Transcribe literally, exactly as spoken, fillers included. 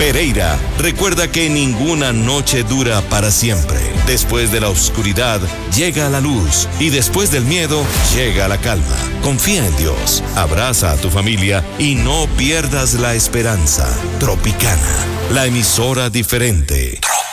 Pereira, recuerda que ninguna noche dura para siempre. Después de la oscuridad, llega la luz. Y después del miedo, llega la calma. Confía en Dios, abraza a tu familia y no pierdas la esperanza. Tropicana, la emisora diferente. Tropicana.